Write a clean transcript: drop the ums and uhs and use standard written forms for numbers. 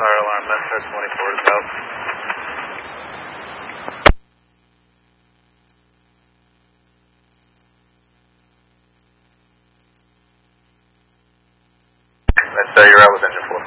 fire alarm, Metro 24 is out. Metro, you're out with engine 4.